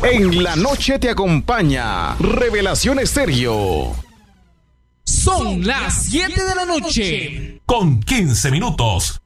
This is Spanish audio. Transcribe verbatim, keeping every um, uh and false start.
En la noche te acompaña Revelación Estéreo. Son las siete de la noche. Con quince minutos.